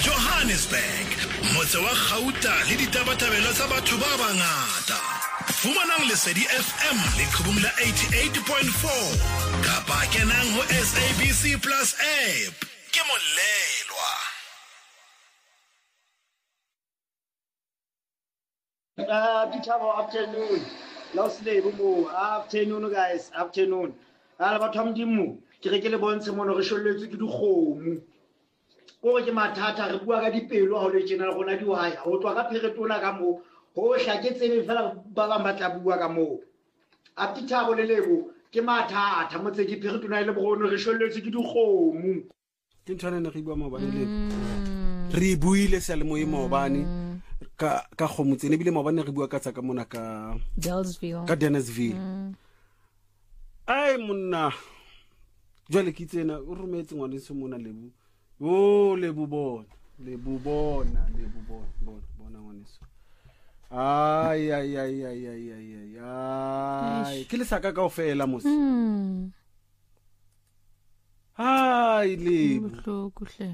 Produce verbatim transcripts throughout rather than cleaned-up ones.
Johannesburg, motse wa Gauta le ditabatabelo tsa batho ba bangata. Fumanang Lesedi F M le Qhubung la eighty-eight point four kapa kenang ho S A B C Plus app. Ke molelwa. Uh, Ditabo afternoon. Lastly, bumo afternoon guys, afternoon. Ala batho ba Modimo, ke re ke le bontshe mono re sholletswe ke dikgomo. O ke mathata re bua ka dipelo ha o le tjena rona di wai. Ho tswa ka pheretona ka mo. Ho hlaketse le fela ba ba batla bua ka mo. A Ditabo le lebo ke mathata motse ke pheretona ile bogono re sholletswe ke dikgomo. Ke ntshwana ne re bua maobane le. Re buile se le moye maobane. ka ka khomotse ne bile maobane re bua ka tsa ka mona ka Dalesville ka Dalesville mm. Ai monna jwale ke tsena o rometse ngwane se mona lebu o lebu bona lebu bona lebu bona bona bona ngwane se ai ai ai ai ai ai ai ke le saka ka ofela mos mm. Ai lebu hloko hle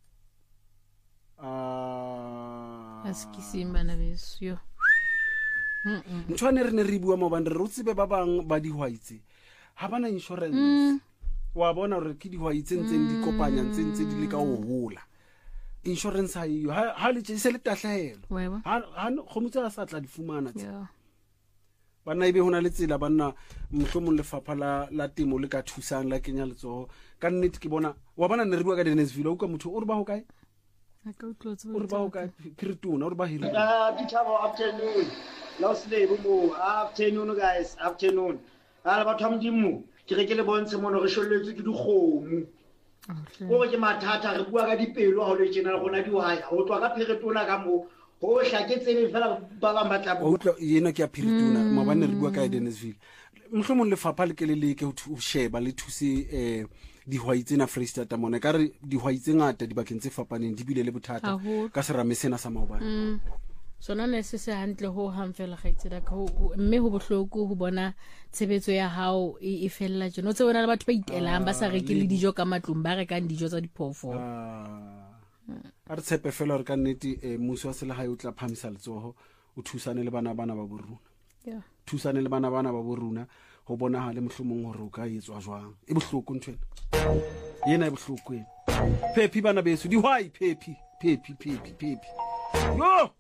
ah askisimba na beso yo ntshwane re ne re bua maobane re tsebe ba bang ba dihwaitse ha bana insurance wa bona re ke dihwaitse ntseng di kopanya ntseng tse di le ka ho hola insurance ha iyo ha le tse le tahlehelo ha ha khomutse a sa tla di fumana tse bana ibe hona le tsela bana mohlomong lefapha la la temo le ka thusang la kenya letsoho ka nnete ke bona wa bona ne re bua ka Dennisville o ka motho o re ba ho kae o re ba ho kae Pirituna o re ba hile ah Ditabo afternoon. Lastly bumo afternoon guys, afternoon. Ala batho ba Modimo, ke re ke le bontshe mono re sholletswe ke dikgomo. O ke mathata re bua ka dipelo ha o le tjena rona di wai. Ho tswa ka pheretona ka mo. Ho hlaketse le fela ba ba batla o tlo yena ke ya Pirituna maobane re bua ka Dennisville. Mohlomong lefapha le ke le leke ho sheba le thuse eh dihwai tsena Freestata mona ka re dihwai tse ngata di bakeng tse fapaneng di bile le bothata ka serame sena sa maobane sona ne se se hantle ho hang fela ga itsela ka mme ho bohloko ho bona tshebetso ya hao e fella jeno tse bona le batho ba itelang ba sa reke le dijo ka matlong ba rekang dijo tsa diphoofolo a re tshepe fela re ka nnete mmuso wa selehae o tla phamisa letsoho o thusane le bana bana ba boruna yeah thusane le bana bana ba boruna ho bona ha le mohlomong hore o ka etswa jwang e bohloko ntwena yena e bohloko e phephi bana beso dihwai phephi phephi phephi phephi yo